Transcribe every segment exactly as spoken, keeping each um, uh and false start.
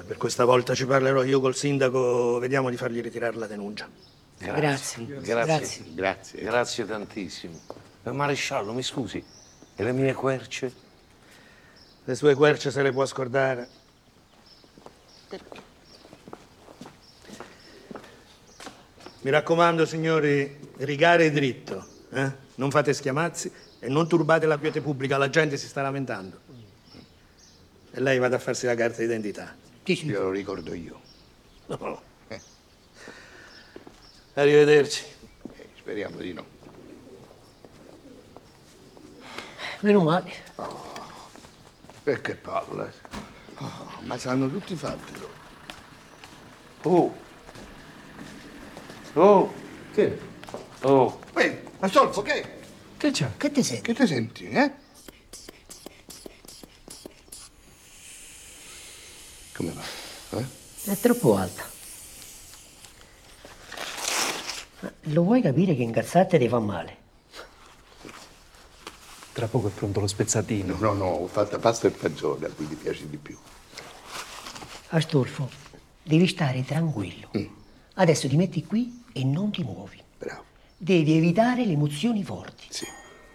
ragione. Per questa volta ci parlerò io col sindaco, vediamo di fargli ritirare la denuncia. Grazie. Grazie. Grazie. Grazie. Grazie tantissimo. Eh, Maresciallo, mi scusi, e le mie querce? Le sue querce se le può scordare. Mi raccomando, signori, rigare dritto, eh? Non fate schiamazzi e non turbate la quiete pubblica, la gente si sta lamentando. E lei vada a farsi la carta d'identità. Io lo ricordo io. No. Eh. Arrivederci. Eh, speriamo di no. Meno male. E che palle. Oh, ma sanno tutti fatti loro. Oh. Oh. Che? Oh. Ehi, Astolfo, che? Che c'è? Che ti senti? Che ti senti, eh? Come va? Eh? È troppo alta. Ma lo vuoi capire che incazzarti ti fa male? Tra poco è pronto lo spezzatino. No, no, no, ho fatto pasta e fagioli, a cui ti piace di più. Astolfo, devi stare tranquillo. Mm. Adesso ti metti qui e non ti muovi. Bravo. Devi evitare le emozioni forti. Sì.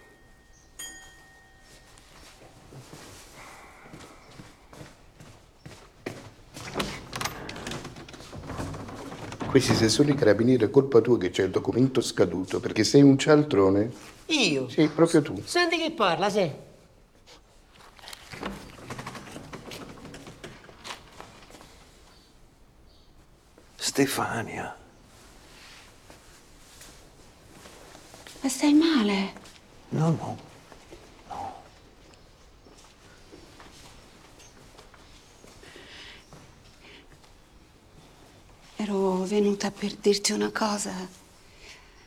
Questi se sono i carabinieri è colpa tua che c'è il documento scaduto, perché sei un cialtrone. Io? Sì, proprio tu. Senti che parla, se? Stefania. Ma stai male? No, no. Ero venuta per dirti una cosa.